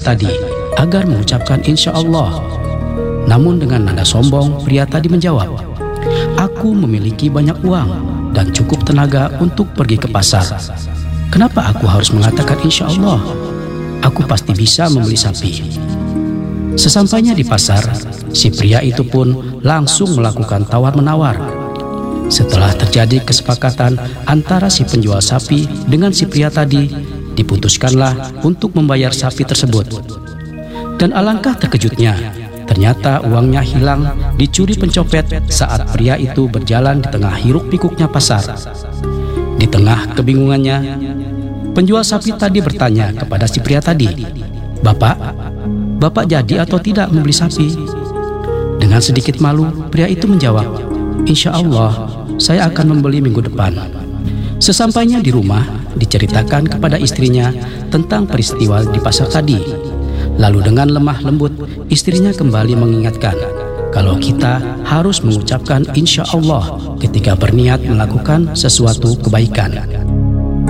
tadi agar mengucapkan insya Allah. Namun dengan nada sombong, pria tadi menjawab, "Aku memiliki banyak uang dan cukup tenaga untuk pergi ke pasar. Kenapa aku harus mengatakan insya Allah? Aku pasti bisa membeli sapi." Sesampainya di pasar, si pria itu pun langsung melakukan tawar-menawar. Setelah terjadi kesepakatan antara si penjual sapi dengan si pria tadi, diputuskanlah untuk membayar sapi tersebut. Dan alangkah terkejutnya, ternyata uangnya hilang dicuri pencopet saat pria itu berjalan di tengah hiruk-pikuknya pasar. Di tengah kebingungannya, penjual sapi tadi bertanya kepada si pria tadi, Bapak jadi atau tidak membeli sapi?" Dengan sedikit malu, pria itu menjawab, "Insya Allah, saya akan membeli minggu depan." Sesampainya di rumah, diceritakan kepada istrinya tentang peristiwa di pasar tadi. Lalu dengan lemah lembut, istrinya kembali mengingatkan kalau kita harus mengucapkan insya Allah ketika berniat melakukan sesuatu kebaikan.